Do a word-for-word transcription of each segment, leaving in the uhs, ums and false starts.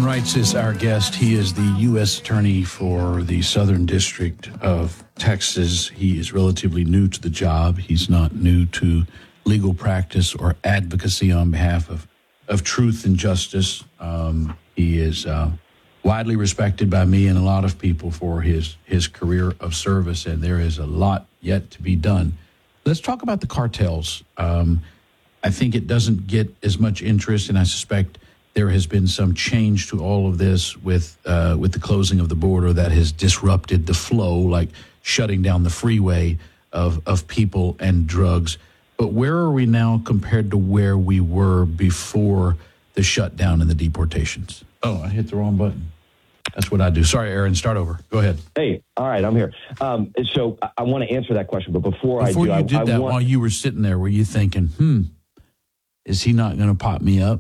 Wrights is our guest. He is the U S Attorney for the Southern District of Texas. He is relatively new to the job. He's not new to legal practice or advocacy on behalf of, of truth and justice. Um, he is uh, widely respected by me and a lot of people for his, his career of service, and there is a lot yet to be done. Let's talk about the cartels. Um, I think it doesn't get as much interest, and I suspect there has been some change to all of this with uh, with the closing of the border that has disrupted the flow, like shutting down the freeway of, of people and drugs. But where are we now compared to where we were before the shutdown and the deportations? Oh, I hit the wrong button. That's what I do. Sorry, Aaron, start over. Go ahead. Hey, all right, I'm here. Um, so I, I want to answer that question, but before, before I do, you did I, that, I want... while you were sitting there, were you thinking, hmm, is he not going to pop me up?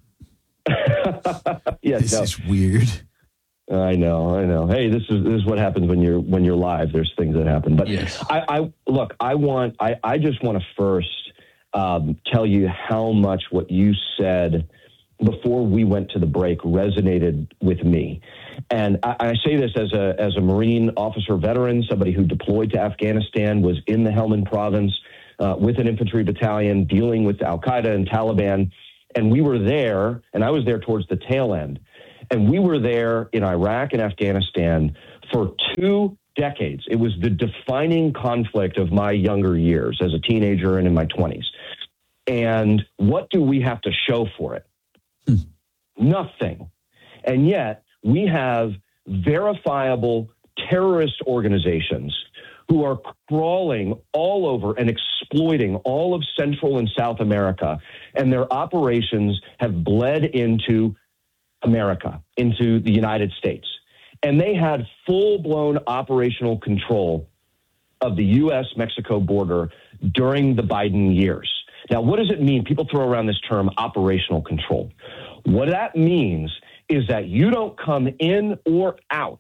yeah, this no. is weird. I know, I know. Hey, this is this is what happens when you're when you're live. There's things that happen. But yes. I, I look. I want. I, I just want to first um, tell you how much what you said before we went to the break resonated with me. And I, I say this as a as a Marine officer veteran, somebody who deployed to Afghanistan, was in the Helmand province uh, with an infantry battalion dealing with Al Qaeda and Taliban. And we were there, and I was there towards the tail end. And we were there in Iraq and Afghanistan for two decades. It was the defining conflict of my younger years as a teenager and in my twenties. And what do we have to show for it? Hmm. Nothing. And yet we have verifiable terrorist organizations who are crawling all over and exploiting all of Central and South America, and their operations have bled into America, into the United States. And they had full-blown operational control of the U S Mexico border during the Biden years. Now, what does it mean? People throw around this term operational control. What that means is that you don't come in or out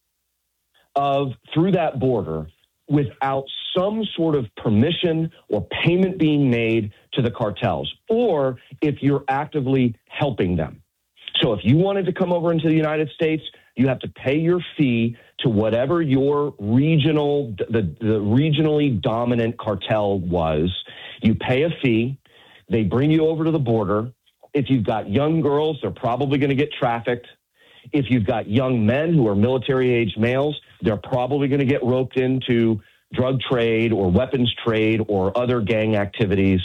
of through that border without some sort of permission or payment being made to the cartels, or if you're actively helping them. So if you wanted to come over into the United States, you have to pay your fee to whatever your regional, the, the regionally dominant cartel was. You pay a fee. They bring you over to the border. If you've got young girls, they're probably going to get trafficked. If you've got young men who are military-aged males, they're probably going to get roped into drug trade or weapons trade or other gang activities,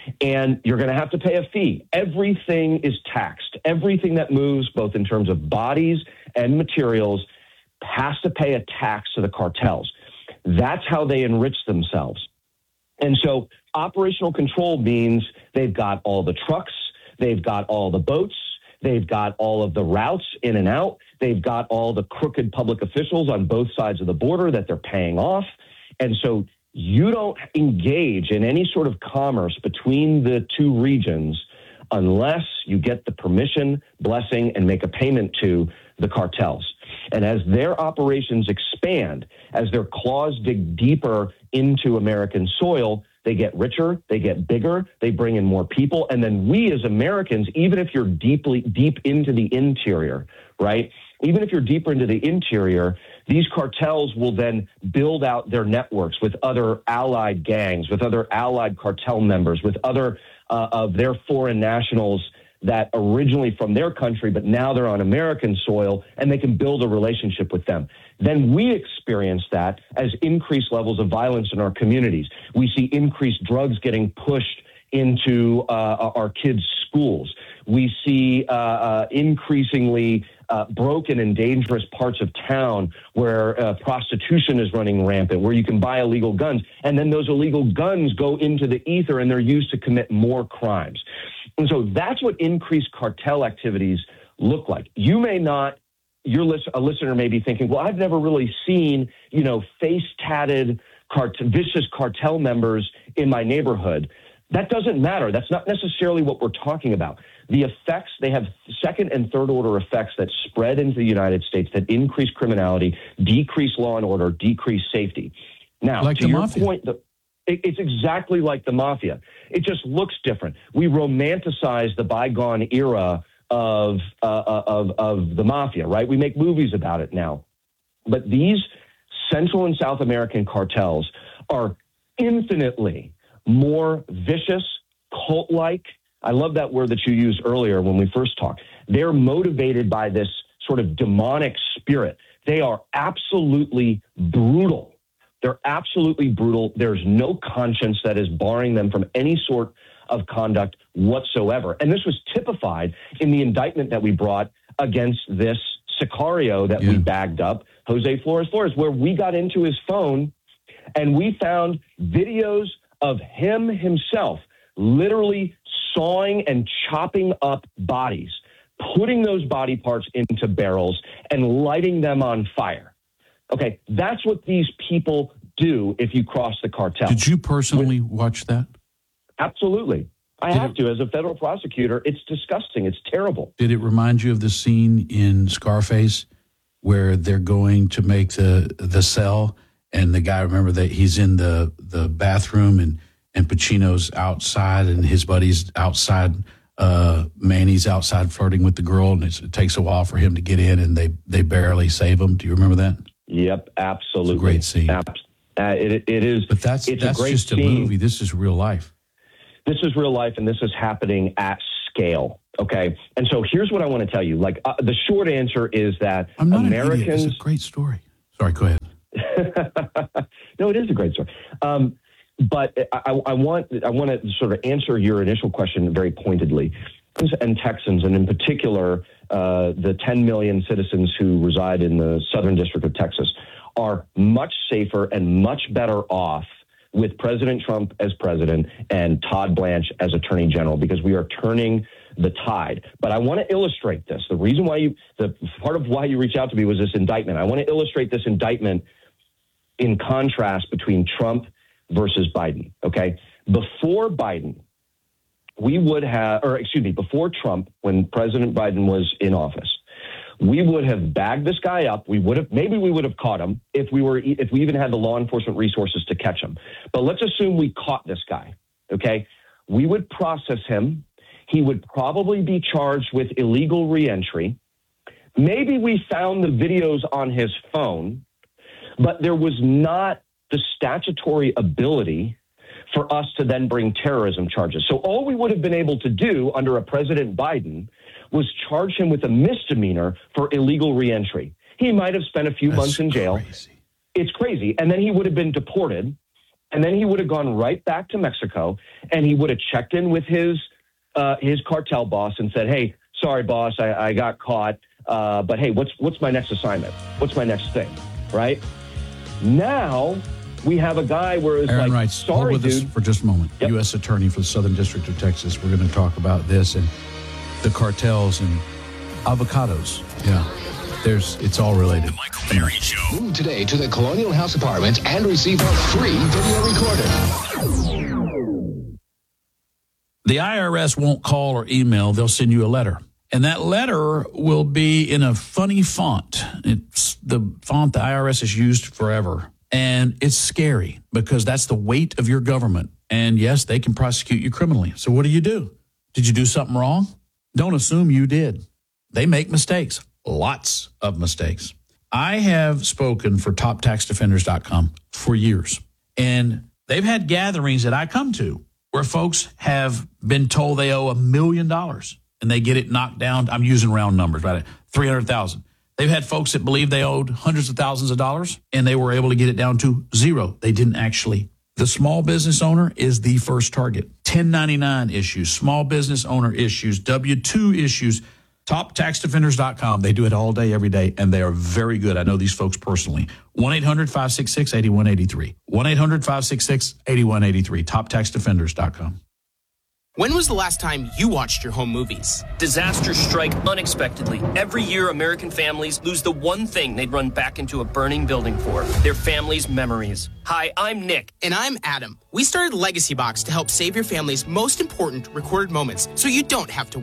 and you're going to have to pay a fee. Everything is taxed. Everything that moves, both in terms of bodies and materials, has to pay a tax to the cartels. That's how they enrich themselves. And so operational control means they've got all the trucks, they've got all the boats, they've got all of the routes in and out. They've got all the crooked public officials on both sides of the border that they're paying off. And so you don't engage in any sort of commerce between the two regions unless you get the permission, blessing, and make a payment to the cartels. And as their operations expand, as their claws dig deeper into American soil, they get richer, they get bigger, they bring in more people. And then we as Americans, even if you're deeply deep into the interior, right? Even if you're deeper into the interior, these cartels will then build out their networks with other allied gangs, with other allied cartel members, with other uh, of their foreign nationals that originally from their country, but now they're on American soil, and they can build a relationship with them. Then we experience that as increased levels of violence in our communities. We see increased drugs getting pushed into uh, our kids' schools. We see uh, uh, increasingly uh, broken and dangerous parts of town where uh, prostitution is running rampant, where you can buy illegal guns. And then those illegal guns go into the ether and they're used to commit more crimes. And so that's what increased cartel activities look like. You may not, your list, a listener may be thinking, well, I've never really seen, you know, face-tatted, cart- vicious cartel members in my neighborhood. That doesn't matter. That's not necessarily what we're talking about. The effects, they have second and third order effects that spread into the United States that increase criminality, decrease law and order, decrease safety. Now, like to the your mafia. point, the, it, it's exactly like the mafia. It just looks different. We romanticize the bygone era of, uh, of, of the mafia, right? We make movies about it now. But these Central and South American cartels are infinitely more vicious, cult-like. I love that word that you used earlier when we first talked. They're motivated by this sort of demonic spirit. They are absolutely brutal. They're absolutely brutal. There's no conscience that is barring them from any sort of conduct whatsoever. And this was typified in the indictment that we brought against this Sicario that yeah. we bagged up, Jose Flores Flores, where we got into his phone and we found videos of him himself literally sawing and chopping up bodies, putting those body parts into barrels and lighting them on fire. Okay, that's what these people do if you cross the cartel. Did you personally With, watch that? Absolutely. I Did have it, to. As a federal prosecutor, it's disgusting. It's terrible. Did it remind you of the scene in Scarface where they're going to make the the cell and the guy, remember that he's in the, the bathroom and, and Pacino's outside and his buddy's outside, uh, Manny's outside flirting with the girl, and it's, it takes a while for him to get in and they, they barely save him. Do you remember that? Yep, absolutely. It's a great scene. Ab- uh, it, it is. But that's, it's that's a great just scene. a movie. This is real life. This is real life, and this is happening at scale, okay? And so here's what I want to tell you. Like, uh, the short answer is that I'm not Americans... An idiot. It's a great story. Sorry, go ahead. No, it is a great story. Um, but I, I want I want to sort of answer your initial question very pointedly. And Texans, and in particular, uh, the ten million citizens who reside in the Southern District of Texas, are much safer and much better off with President Trump as president and Todd Blanche as attorney general, because we are turning the tide. But I want to illustrate this. The reason why you, the part of why you reached out to me was this indictment. I want to illustrate this indictment in contrast between Trump versus Biden. Okay. Before Biden, we would have, or excuse me, before Trump, when President Biden was in office, we would have bagged this guy up. We would have, maybe we would have caught him if we were, if we even had the law enforcement resources to catch him. But let's assume we caught this guy. Okay. We would process him. He would probably be charged with illegal reentry. Maybe we found the videos on his phone, but there was not the statutory ability for us to then bring terrorism charges. So all we would have been able to do under a President Biden was charge him with a misdemeanor for illegal reentry. He might have spent a few That's months in jail. Crazy. It's crazy. And then he would have been deported. And then he would have gone right back to Mexico, and he would have checked in with his uh, his cartel boss and said, hey, sorry, boss, I, I got caught. Uh, but hey, what's what's my next assignment? What's my next thing? Right? Now we have a guy where it's Aaron like, Wright, sorry, hold with dude. us for just a moment. Yep. U S Attorney for the Southern District of Texas. We're going to talk about this and the cartels and avocados. Yeah. There's, it's all related. The Michael Berry Show. Move today to the Colonial House Apartments and receive a free video recorder. The I R S won't call or email. They'll send you a letter. And that letter will be in a funny font. It's the font the I R S has used forever. And it's scary because that's the weight of your government. And yes, they can prosecute you criminally. So what do you do? Did you do something wrong? Don't assume you did. They make mistakes, lots of mistakes. I have spoken for top tax defenders dot com for years, and they've had gatherings that I come to where folks have been told they owe a million dollars and they get it knocked down. I'm using round numbers, right? three hundred thousand. They've had folks that believe they owed hundreds of thousands of dollars and they were able to get it down to zero. They didn't actually. The small business owner is the first target. ten ninety-nine issues, small business owner issues, W two issues, top tax defenders dot com. They do it all day, every day, and they are very good. I know these folks personally. one eight hundred five six six eight one eight three. one eight hundred five six six eight one eight three. top tax defenders dot com. When was the last time you watched your home movies? Disasters strike unexpectedly. Every year, American families lose the one thing they'd run back into a burning building for, their family's memories. Hi, I'm Nick. And I'm Adam. We started Legacy Box to help save your family's most important recorded moments so you don't have to worry.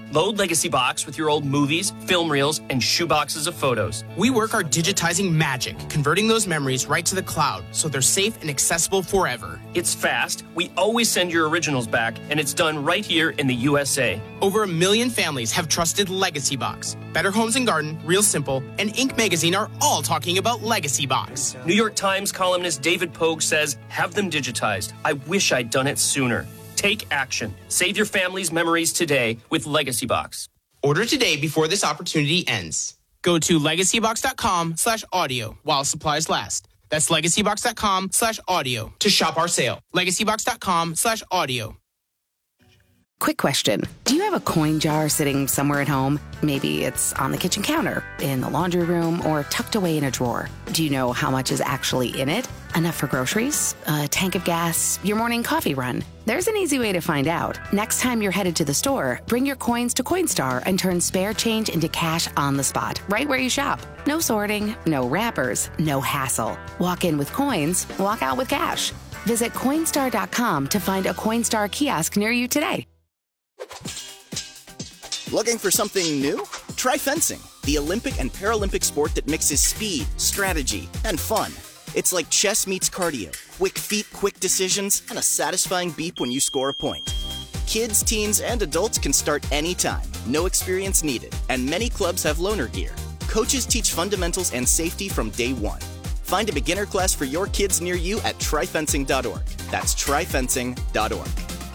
Load Legacy Box with your old movies, film reels, and shoeboxes of photos. We work our digitizing magic, converting those memories right to the cloud so they're safe and accessible forever. It's fast, we always send your originals back, and it's done right here in the U S A. Over a million families have trusted Legacy Box. Better Homes and Garden, Real Simple, and Inc magazine are all talking about Legacy Box. New York Times columnist David Pogue says, have them digitized. I wish I'd done it sooner. Take action. Save your family's memories today with Legacy Box. Order today before this opportunity ends. Go to legacybox.com slash audio while supplies last. That's legacybox.com slash audio to shop our sale. legacybox.com slash audio. Quick question. Do you have a coin jar sitting somewhere at home? Maybe it's on the kitchen counter, in the laundry room, or tucked away in a drawer. Do you know how much is actually in it? Enough for groceries? A tank of gas? Your morning coffee run? There's an easy way to find out. Next time you're headed to the store, bring your coins to Coinstar and turn spare change into cash on the spot, right where you shop. No sorting, no wrappers, no hassle. Walk in with coins, walk out with cash. Visit Coinstar dot com to find a Coinstar kiosk near you today. Looking for something new? Try fencing, the Olympic and Paralympic sport that mixes speed, strategy, and fun. It's like chess meets cardio, quick feet, quick decisions, and a satisfying beep when you score a point. Kids, teens, and adults can start anytime, no experience needed, and many clubs have loaner gear. Coaches teach fundamentals and safety from day one. Find a beginner class for your kids near you at try fencing dot org. That's try fencing dot org.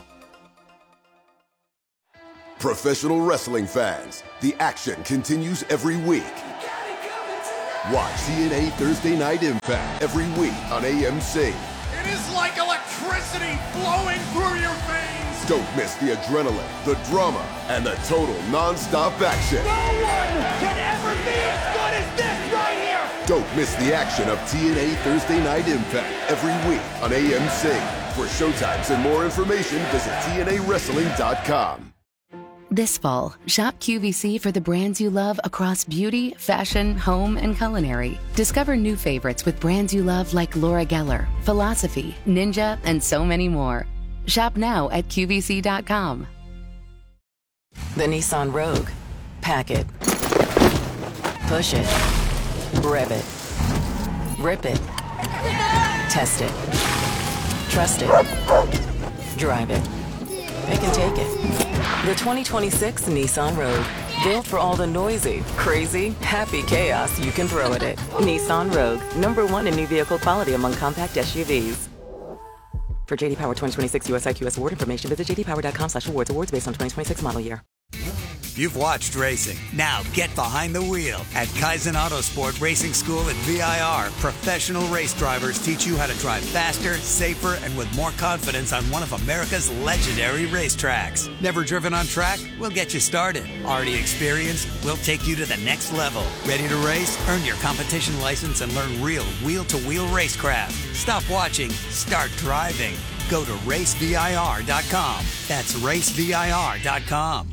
Professional wrestling fans, the action continues every week. Watch T N A Thursday Night Impact every week on A M C. It is like electricity flowing through your veins. Don't miss the adrenaline, the drama, and the total non-stop action. No one can ever be as good as this right here. Don't miss the action of T N A Thursday Night Impact every week on A M C. For showtimes and more information, visit T N A wrestling dot com. This fall, shop Q V C for the brands you love across beauty, fashion, home, and culinary. Discover new favorites with brands you love like Laura Geller, Philosophy, Ninja, and so many more. Shop now at Q V C dot com. The Nissan Rogue. Pack it. Push it. Rev it. Rip it. Test it. Trust it. Drive it. They can take it. The twenty twenty-six Nissan Rogue. Built for all the noisy, crazy, happy chaos you can throw at it. Nissan Rogue. Number one in new vehicle quality among compact S U Vs. For J D Power twenty twenty-six U S I Q S award information, visit j d power dot com slash awards. Awards based on twenty twenty-six model year. You've watched racing. Now get behind the wheel. At Kaizen Autosport Racing School at V I R, professional race drivers teach you how to drive faster, safer, and with more confidence on one of America's legendary racetracks. Never driven on track? We'll get you started. Already experienced? We'll take you to the next level. Ready to race? Earn your competition license and learn real wheel-to-wheel racecraft. Stop watching. Start driving. Go to race V I R dot com. That's race V I R dot com.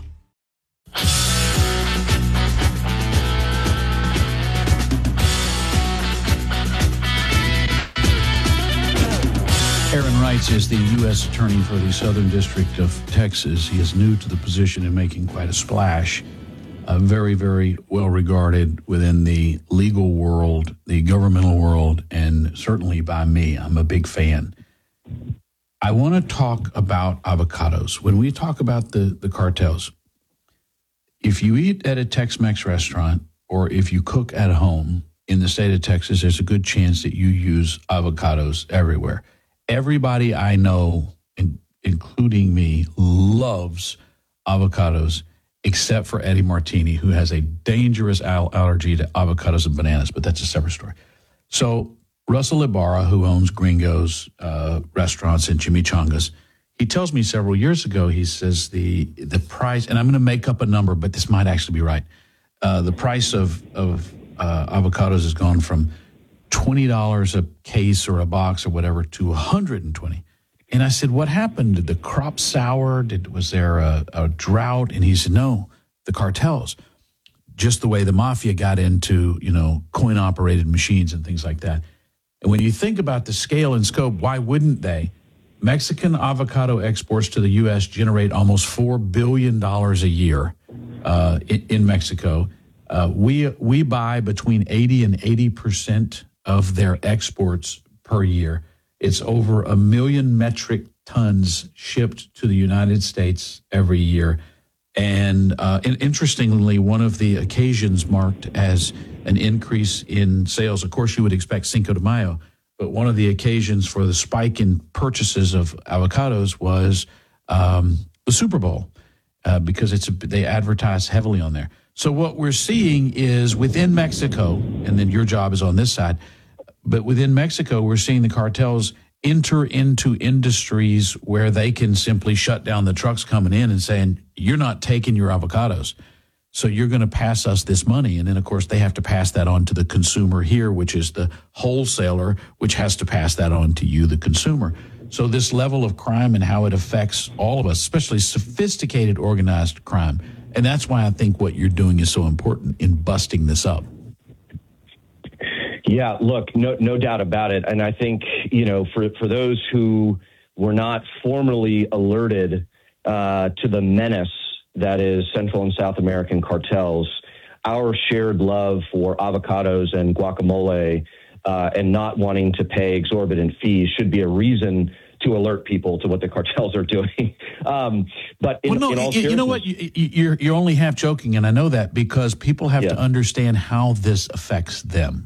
Aaron Wrights is the U S Attorney for the Southern District of Texas. He is new to the position and making quite a splash. Uh, very, very well regarded within the legal world, the governmental world, and certainly by me. I'm a big fan. I want to talk about avocados. When we talk about the, the cartels, if you eat at a Tex-Mex restaurant or if you cook at home in the state of Texas, there's a good chance that you use avocados everywhere. Everybody I know, in, including me, loves avocados except for Eddie Martini, who has a dangerous al- allergy to avocados and bananas, but that's a separate story. So Russell Ibarra, who owns Gringo's uh, restaurants and Chimichangas, he tells me several years ago, he says the the price, and I'm going to make up a number, but this might actually be right. Uh, the price of, of uh, avocados has gone from twenty dollars a case or a box or whatever to one hundred twenty dollars. And I said, what happened? Did the crop sour? Did, was there a, a drought? And he said, no, the cartels. Just the way the mafia got into, you know, coin-operated machines and things like that. And when you think about the scale and scope, why wouldn't they? Mexican avocado exports to the U S generate almost four billion dollars a year. uh, in, in Mexico. Uh, we we buy between eighty and eighty percent of their exports per year. It's over a million metric tons shipped to the United States every year. And, uh, and interestingly, one of the occasions marked as an increase in sales, of course, you would expect Cinco de Mayo, but one of the occasions for the spike in purchases of avocados was um, the Super Bowl, uh, because it's a, they advertise heavily on there. So what we're seeing is within Mexico, and then your job is on this side, but within Mexico, we're seeing the cartels enter into industries where they can simply shut down the trucks coming in and saying, you're not taking your avocados, so you're going to pass us this money. And then, of course, they have to pass that on to the consumer here, which is the wholesaler, which has to pass that on to you, the consumer. So this level of crime and how it affects all of us, especially sophisticated organized crime. And that's why I think what you're doing is so important in busting this up. Yeah, look, no, no doubt about it. And I think, you know, for, for those who were not formally alerted uh, to the menace that is Central and South American cartels, our shared love for avocados and guacamole uh, and not wanting to pay exorbitant fees should be a reason to alert people to what the cartels are doing. um, but in, well, no, in all you, you know what? You, you're, you're only half joking, and I know that because people have yeah. to understand how this affects them.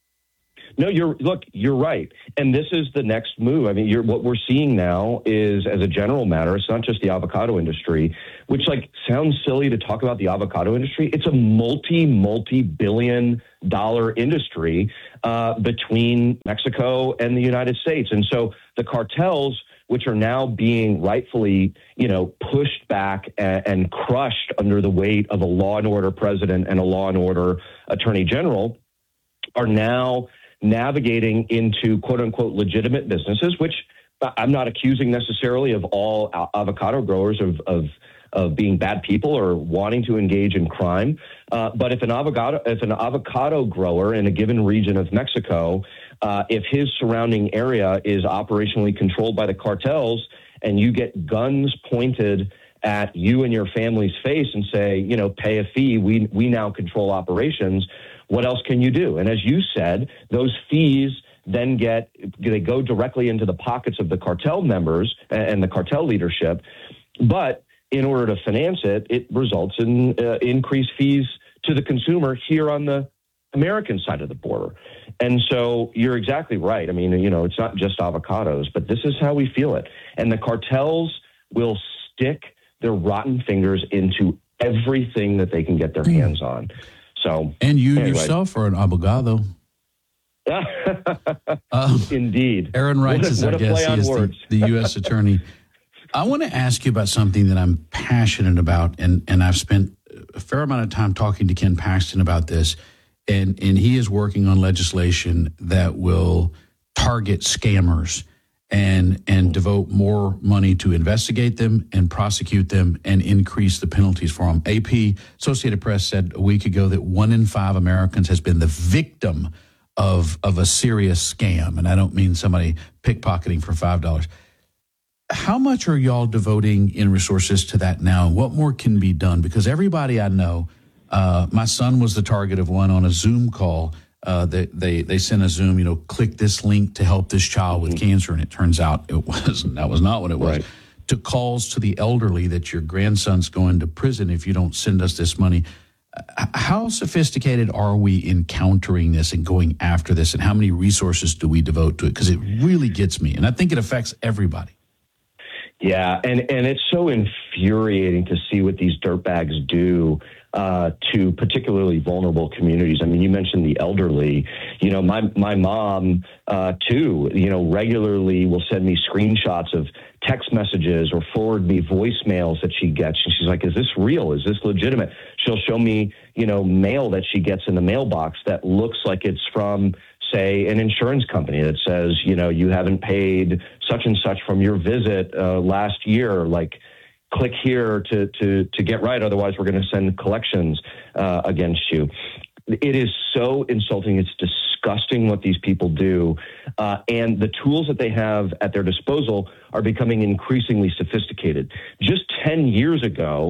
No, you're look, you're right. And this is the next move. I mean, you're, what we're seeing now is, as a general matter, it's not just the avocado industry, which like sounds silly to talk about the avocado industry. It's a multi, multi-billion dollar industry uh, between Mexico and the United States. And so the cartels, which are now being rightfully, you know, pushed back and, and crushed under the weight of a law and order president and a law and order attorney general, are now navigating into quote unquote legitimate businesses, which I'm not accusing necessarily of all avocado growers of, of, of being bad people or wanting to engage in crime. Uh, but if an avocado, if an avocado grower in a given region of Mexico, uh, if his surrounding area is operationally controlled by the cartels and you get guns pointed at you and your family's face and say, you know, pay a fee, we, we now control operations. What else can you do? And as you said, those fees then get, they go directly into the pockets of the cartel members and the cartel leadership. But in order to finance it, it results in uh, increased fees to the consumer here on the American side of the border. And so you're exactly right. I mean, you know, it's not just avocados, but this is how we feel it. And the cartels will stick their rotten fingers into everything that they can get their hands on. So, and you anyway. yourself are an abogado. um, Indeed. Aaron Wrights is, I guess, he is the, the U S attorney. I want to ask you about something that I'm passionate about, and, and I've spent a fair amount of time talking to Ken Paxton about this, and, and he is working on legislation that will target scammers and and devote more money to investigate them and prosecute them and increase the penalties for them. A P, Associated Press, said a week ago that one in five Americans has been the victim of of a serious scam. And I don't mean somebody pickpocketing for five dollars. How much are y'all devoting in resources to that now? What more can be done? Because everybody I know, uh, my son was the target of one on a Zoom call. Uh, they, they they sent a Zoom, you know, click this link to help this child with mm-hmm. cancer, and it turns out it wasn't. That was not what it was. Right. To calls to the elderly that your grandson's going to prison if you don't send us this money. Uh, how sophisticated are we in countering this and going after this, and how many resources do we devote to it? Because it really gets me, and I think it affects everybody. Yeah, and, and it's so infuriating to see what these dirtbags do uh, to particularly vulnerable communities. I mean, you mentioned the elderly. You know, my my mom, uh, too, you know, regularly will send me screenshots of text messages or forward me voicemails that she gets. And she's like, is this real? Is this legitimate? She'll show me, you know, mail that she gets in the mailbox that looks like it's from, say, an insurance company that says, you know, you haven't paid such and such from your visit uh, last year. Like, click here to to to get right. Otherwise, we're going to send collections uh, against you. It is so insulting. It's disgusting what these people do. Uh, and the tools that they have at their disposal are becoming increasingly sophisticated. Just ten years ago,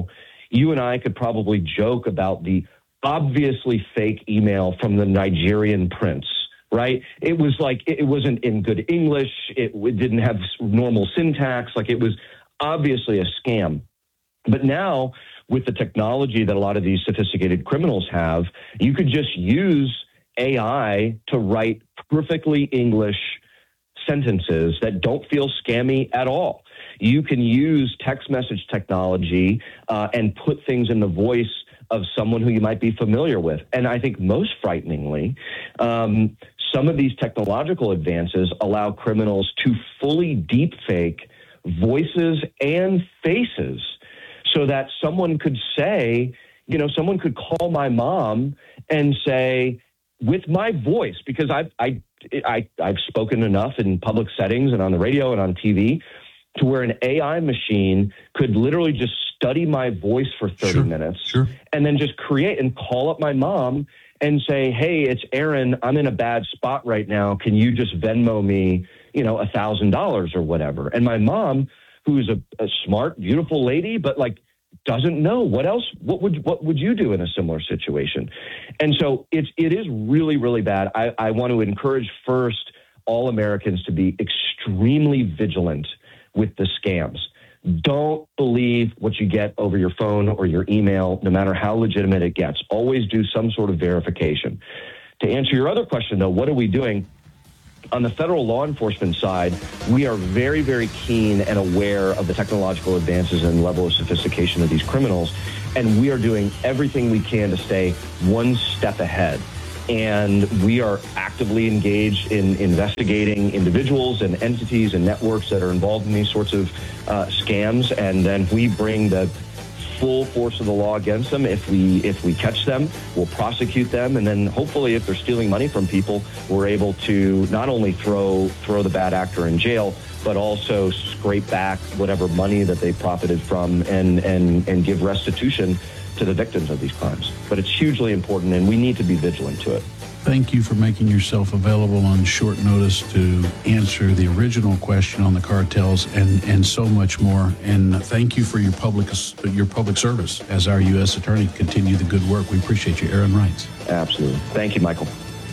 you and I could probably joke about the obviously fake email from the Nigerian prince, right? It was like, it wasn't in good English. It, it didn't have normal syntax. Like, it was obviously a scam. But now, with the technology that a lot of these sophisticated criminals have, you could just use A I to write perfectly English sentences that don't feel scammy at all. You can use text message technology uh, and put things in the voice of someone who you might be familiar with. And I think most frighteningly, um, some of these technological advances allow criminals to fully deepfake voices and faces, so that someone could say, you know, someone could call my mom and say, with my voice, because I've, I, I, I've spoken enough in public settings and on the radio and on T V to where an A I machine could literally just study my voice for thirty sure, minutes sure. and then just create and call up my mom and say, hey, it's Aaron. I'm in a bad spot right now. Can you just Venmo me, you know, a thousand dollars or whatever? And my mom, who's a, a smart, beautiful lady, but like doesn't know what else, what would, what would you do in a similar situation? And so it's, it is really, really bad. I, I want to encourage first all Americans to be extremely vigilant with the scams. Don't believe what you get over your phone or your email, no matter how legitimate it gets. Always do some sort of verification. To answer your other question, though, what are we doing? On the federal law enforcement side, we are very, very keen and aware of the technological advances and level of sophistication of these criminals, and we are doing everything we can to stay one step ahead. And we are actively engaged in investigating individuals and entities and networks that are involved in these sorts of uh, scams, and then we bring the full force of the law against them. If we if we catch them, we'll prosecute them, and then hopefully if they're stealing money from people, we're able to not only throw throw the bad actor in jail, but also scrape back whatever money that they profited from and and and give restitution to the victims of these crimes. But it's hugely important, and we need to be vigilant to it. Thank you for making yourself available on short notice to answer the original question on the cartels and, and so much more. And thank you for your public your public service as our U S attorney. Continue the good work. We appreciate you, Aaron Reitz. Absolutely. Thank you, Michael.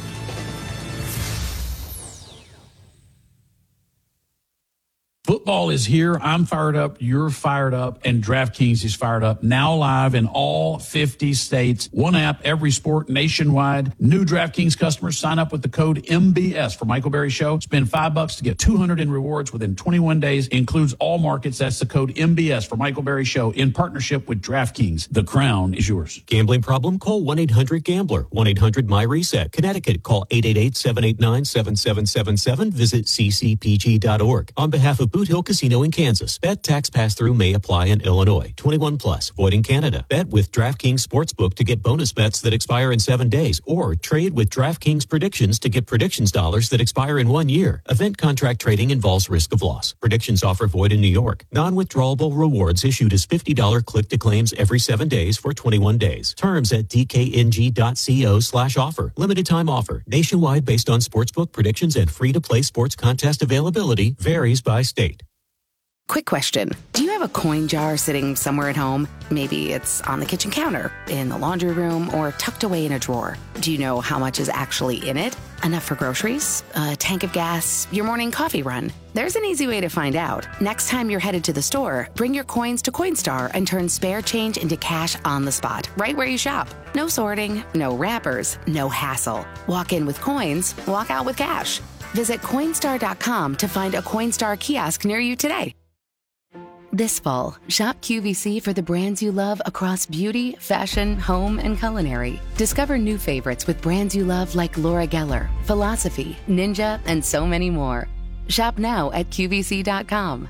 Football is here. I'm fired up. You're fired up. And DraftKings is fired up. Now live in all fifty states. One app, every sport nationwide. New DraftKings customers sign up with the code M B S for Michael Berry Show. Spend five bucks to get two hundred in rewards within twenty-one days. Includes all markets. That's the code M B S for Michael Berry Show in partnership with DraftKings. The crown is yours. Gambling problem? Call one eight hundred gambler. one eight hundred my reset. Connecticut, call eight eight eight, seven eight nine, seven seven seven seven. Visit c c p g dot org. On behalf of Boot Hill Casino in Kansas. Bet tax pass-through may apply in Illinois. twenty-one plus. Void in Canada. Bet with DraftKings Sportsbook to get bonus bets that expire in seven days. Or trade with DraftKings Predictions to get predictions dollars that expire in one year. Event contract trading involves risk of loss. Predictions offer void in New York. Non-withdrawable rewards issued as fifty dollars click-to-claims every seven days for twenty-one days. Terms at d k n g dot co slash offer. Limited time offer. Nationwide based on sportsbook predictions and free-to-play sports contest availability. Varies by state. Quick question. Do you have a coin jar sitting somewhere at home? Maybe it's on the kitchen counter, in the laundry room, or tucked away in a drawer. Do you know how much is actually in it? Enough for groceries, a tank of gas, your morning coffee run? There's an easy way to find out. Next time you're headed to the store, bring your coins to Coinstar and turn spare change into cash on the spot, right where you shop. No sorting, no wrappers, no hassle. Walk in with coins, walk out with cash. Visit Coinstar dot com to find a Coinstar kiosk near you today. This fall, shop Q V C for the brands you love across beauty, fashion, home, and culinary. Discover new favorites with brands you love like Laura Geller, Philosophy, Ninja, and so many more. Shop now at Q V C dot com.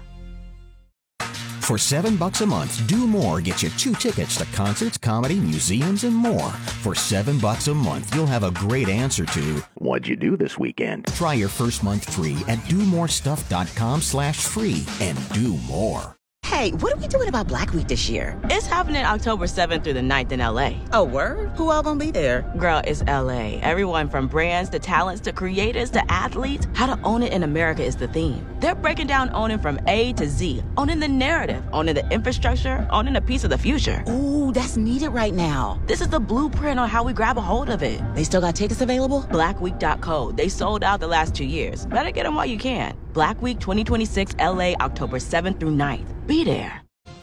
For seven bucks a month, Do More gets you two tickets to concerts, comedy, museums, and more. For seven bucks a month, you'll have a great answer to, what'd you do this weekend? Try your first month free at do more stuff dot com slash free and do more. Hey, Hey, what are we doing about Black Week this year? It's happening October seventh through the ninth in L A. Oh, word? Who all gonna be there? Girl, it's L A. Everyone from brands to talents to creators to athletes. How to own it in America is the theme. They're breaking down owning from A to Z. Owning the narrative, owning the infrastructure, owning a piece of the future. Ooh, that's needed right now. This is the blueprint on how we grab a hold of it. They still got tickets available? black week dot co. They sold out the last two years. Better get them while you can. Black Week twenty twenty-six L A, October seventh through ninth. Be there.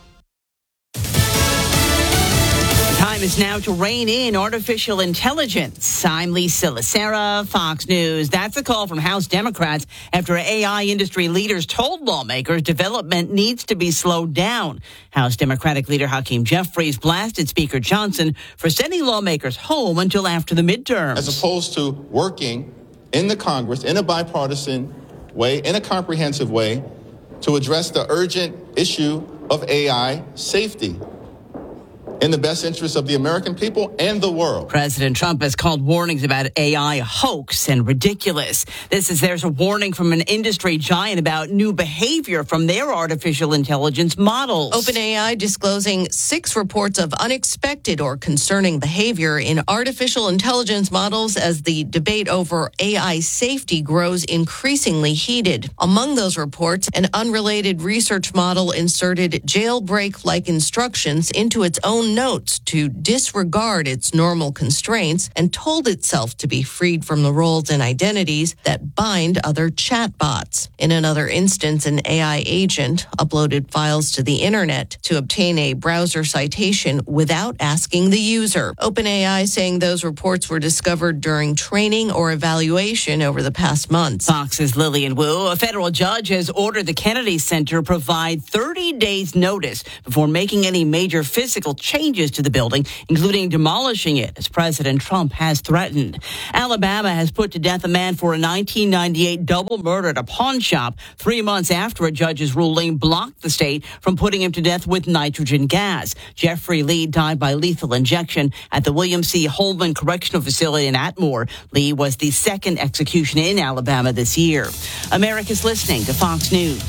Time is now to rein in artificial intelligence. I'm Lisa Lacera, Fox News. That's a call from House Democrats after A I industry leaders told lawmakers development needs to be slowed down. House Democratic leader Hakeem Jeffries blasted Speaker Johnson for sending lawmakers home until after the midterms. As opposed to working in the Congress in a bipartisan way, in a comprehensive way, to address the urgent issue of A I safety in the best interest of the American people and the world. President Trump has called warnings about A I a hoax and ridiculous. This is there's a warning from an industry giant about new behavior from their artificial intelligence models. OpenAI disclosing six reports of unexpected or concerning behavior in artificial intelligence models as the debate over A I safety grows increasingly heated. Among those reports, an unrelated research model inserted jailbreak-like instructions into its own notes to disregard its normal constraints and told itself to be freed from the roles and identities that bind other chatbots. In another instance, an A I agent uploaded files to the internet to obtain a browser citation without asking the user. OpenAI saying those reports were discovered during training or evaluation over the past months. Fox's Lillian Wu. A federal judge has ordered the Kennedy Center provide thirty days notice before making any major physical changes to the building, including demolishing it, as President Trump has threatened. Alabama has put to death a man for a nineteen ninety-eight double murder at a pawn shop, three months after a judge's ruling blocked the state from putting him to death with nitrogen gas. Jeffrey Lee died by lethal injection at the William C. Holman Correctional Facility in Atmore. Lee was the second execution in Alabama this year. America's listening to Fox News.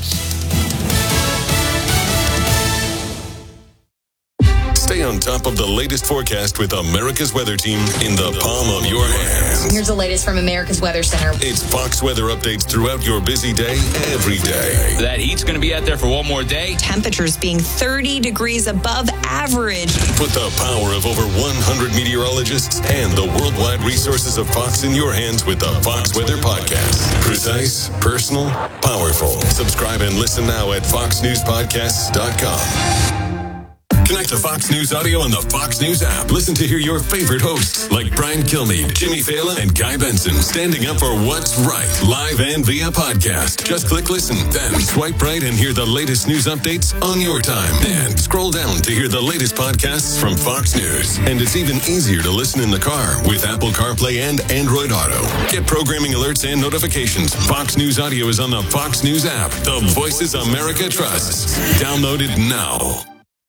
Stay on top of the latest forecast with America's Weather Team in the palm of your hands. Here's the latest from America's Weather Center. It's Fox weather updates throughout your busy day, every day. That heat's going to be out there for one more day. Temperatures being thirty degrees above average. Put the power of over one hundred meteorologists and the worldwide resources of Fox in your hands with the Fox Weather Podcast. Precise, personal, powerful. Subscribe and listen now at fox news podcasts dot com. Connect to Fox News Audio on the Fox News app. Listen to hear your favorite hosts like Brian Kilmeade, Jimmy Fallon, and Guy Benson standing up for what's right, live and via podcast. Just click listen, then swipe right and hear the latest news updates on your time. And scroll down to hear the latest podcasts from Fox News. And it's even easier to listen in the car with Apple CarPlay and Android Auto. Get programming alerts and notifications. Fox News Audio is on the Fox News app. The voices America trusts. Download it now.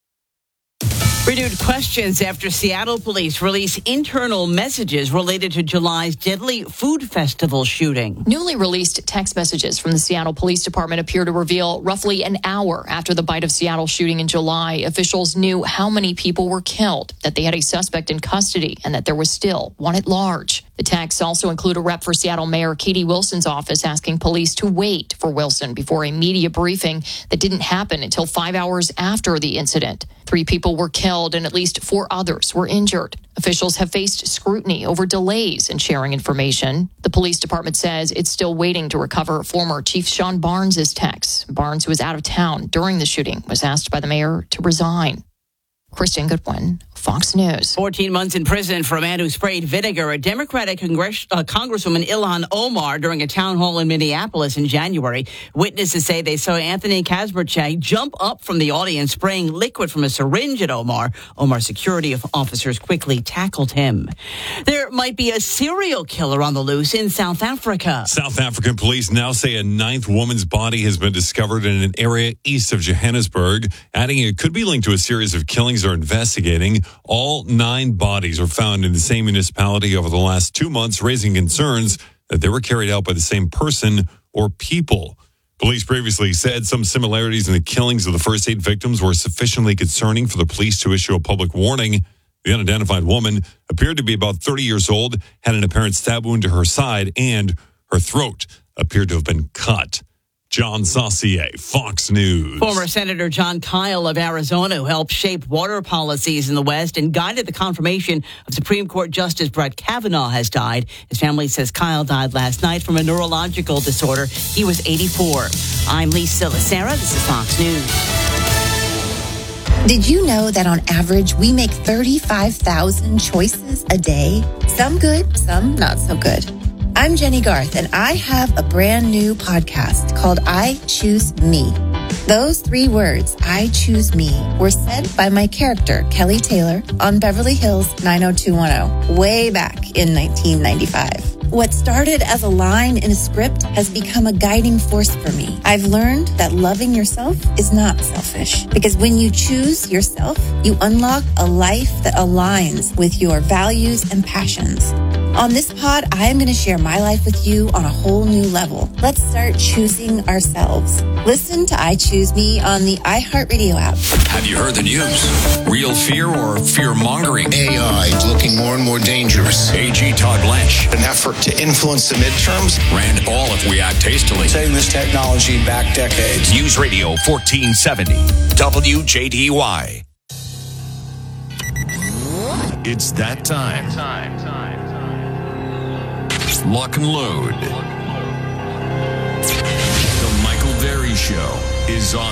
Renewed questions after Seattle police release internal messages related to July's deadly food festival shooting. Newly released text messages from the Seattle Police Department appear to reveal roughly an hour after the Bite of Seattle shooting in July, officials knew how many people were killed, that they had a suspect in custody, and that there was still one at large. The texts also include a rep for Seattle Mayor Katie Wilson's office asking police to wait for Wilson before a media briefing that didn't happen until five hours after the incident. Three people were killed and at least four others were injured. Officials have faced scrutiny over delays in sharing information. The police department says it's still waiting to recover former Chief Sean Barnes' texts. Barnes, who was out of town during the shooting, was asked by the mayor to resign. Kristen Goodwin, Fox News. fourteen months in prison for a man who sprayed vinegar a Democratic Congress, uh, Congresswoman Ilhan Omar during a town hall in Minneapolis in January. Witnesses say they saw Anthony Kazmarchak jump up from the audience spraying liquid from a syringe at Omar. Omar's security officers quickly tackled him. There might be a serial killer on the loose in South Africa. South African police now say a ninth woman's body has been discovered in an area east of Johannesburg, adding it could be linked to a series of killings they're investigating. All nine bodies were found in the same municipality over the last two months, raising concerns that they were carried out by the same person or people. Police previously said some similarities in the killings of the first eight victims were sufficiently concerning for the police to issue a public warning. The unidentified woman appeared to be about thirty years old, had an apparent stab wound to her side, and her throat appeared to have been cut. John Saucier, Fox News. Former Senator John Kyle of Arizona, who helped shape water policies in the West and guided the confirmation of Supreme Court Justice Brett Kavanaugh, has died. His family says Kyle died last night from a neurological disorder. He was eighty-four. I'm Lisa Lacera. This is Fox News. Did you know that on average, we make thirty-five thousand choices a day? Some good, some not so good. I'm Jenny Garth, and I have a brand new podcast called I Choose Me. Those three words, I choose me, were said by my character, Kelly Taylor, on Beverly Hills nine oh two one oh, way back in nineteen ninety-five. What started as a line in a script has become a guiding force for me. I've learned that loving yourself is not selfish, because when you choose yourself, you unlock a life that aligns with your values and passions. On this pod, I am going to share my life with you on a whole new level. Let's start choosing ourselves. Listen to I Choose Me on the iHeartRadio app. Have you heard the news? Real fear or fear-mongering? A I is looking more and more dangerous. A G Todd Blanche. An effort to influence the midterms. Rand Paul if we act hastily. Taking this technology back decades. News Radio fourteen seventy. W J D Y. It's that time. Time, time, time. Lock and load. The Michael Berry Show is on